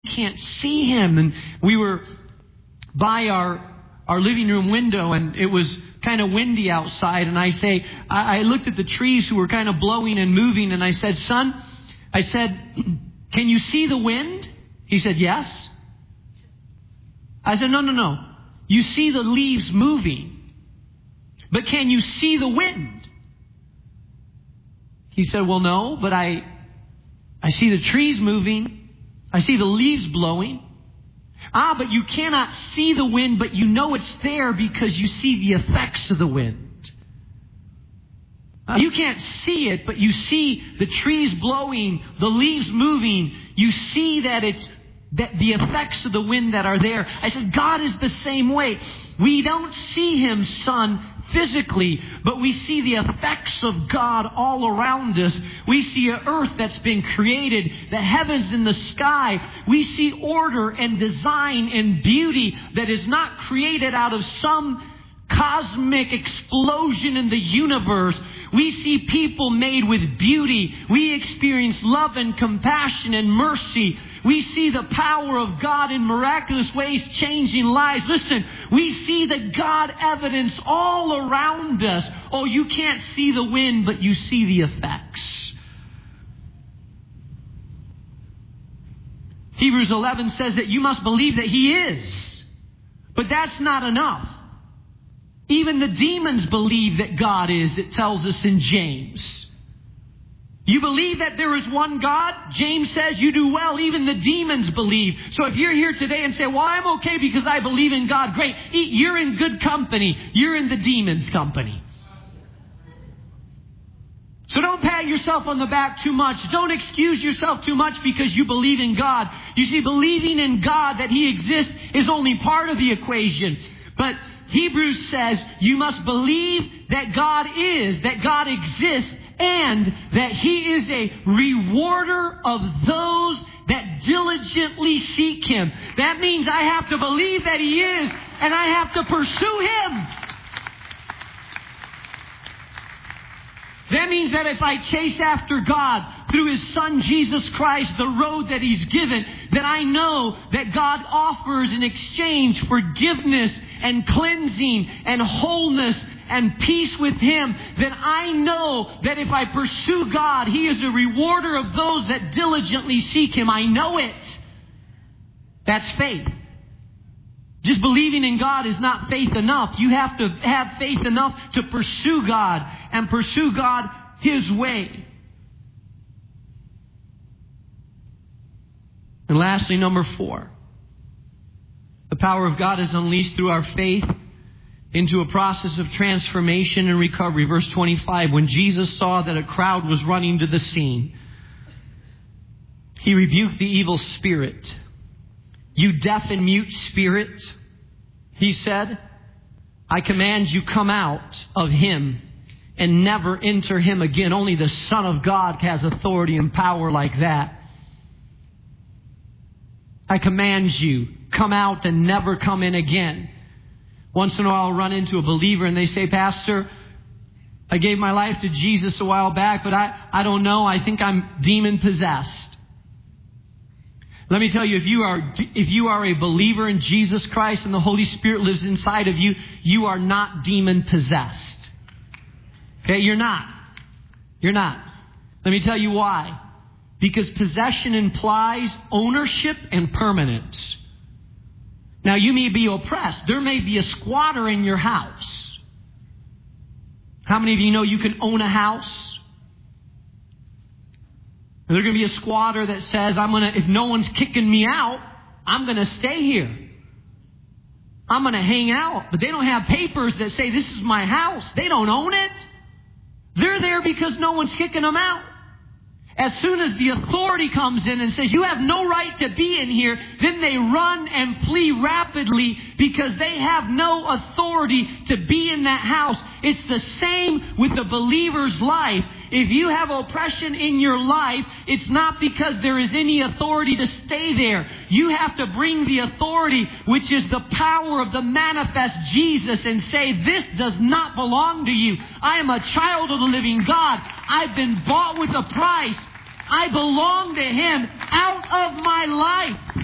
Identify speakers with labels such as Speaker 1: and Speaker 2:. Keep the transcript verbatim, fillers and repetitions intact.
Speaker 1: can't see him. And we were by our our living room window, and it was kind of windy outside. And I say, I, I looked at the trees who were kind of blowing and moving, and I said, son, I said, can you see the wind? He said, yes. I said, no, no, no. You see the leaves moving, but can you see the wind? He said, well, no, but I, I see the trees moving. I see the leaves blowing. Ah, but you cannot see the wind, but you know it's there because you see the effects of the wind. Uh, you can't see it, but you see the trees blowing, the leaves moving. You see that it's that the effects of the wind that are there. I said, God is the same way. We don't see him, son, physically, but we see the effects of God all around us. We see an earth that's been created, the heavens and the sky. We see order and design and beauty that is not created out of some cosmic explosion in the universe. We see people made with beauty. We experience love and compassion and mercy. We see the power of God in miraculous ways changing lives. Listen, we see the God evidence all around us. Oh, you can't see the wind, but you see the effects. Hebrews eleven says that you must believe that he is. But that's not enough. Even the demons believe that God is, it tells us in James. You believe that there is one God? James says you do well. Even the demons believe. So if you're here today and say, well, I'm okay because I believe in God, great. You're in good company. You're in the demons' company. So don't pat yourself on the back too much. Don't excuse yourself too much because you believe in God. You see, believing in God that he exists is only part of the equation. But Hebrews says you must believe that God is, that God exists, and that he is a rewarder of those that diligently seek him. That means I have to believe that he is, and I have to pursue him. That means that if I chase after God through his son Jesus Christ, the road that he's given, that I know that God offers in exchange forgiveness and cleansing and wholeness and peace with him, then I know that if I pursue God, he is a rewarder of those that diligently seek him. I know it. That's faith. Just believing in God is not faith enough. You have to have faith enough to pursue God and pursue God his way. And lastly, number four. The power of God is unleashed through our faith into a process of transformation and recovery. Verse twenty-five, when Jesus saw that a crowd was running to the scene, he rebuked the evil spirit. You deaf and mute spirit, he said, I command you come out of him and never enter him again. Only the Son of God has authority and power like that. I command you, come out and never come in again. Once in a while I'll run into a believer and they say, Pastor, I gave my life to Jesus a while back, but I, I don't know. I think I'm demon possessed. Let me tell you, if you are if you are a believer in Jesus Christ and the Holy Spirit lives inside of you, you are not demon possessed. Okay, you're not. You're not. Let me tell you why. Because possession implies ownership and permanence. Now, you may be oppressed. There may be a squatter in your house. How many of you know you can own a house? And there's going to be a squatter that says, I'm going to, if no one's kicking me out, I'm going to stay here. I'm going to hang out. But they don't have papers that say this is my house. They don't own it. They're there because no one's kicking them out. As soon as the authority comes in and says, you have no right to be in here, then they run and flee rapidly because they have no authority to be in that house. It's the same with the believer's life. If you have oppression in your life, it's not because there is any authority to stay there. You have to bring the authority, which is the power of the manifest Jesus, and say, this does not belong to you. I am a child of the living God. I've been bought with a price. I belong to him out of my life.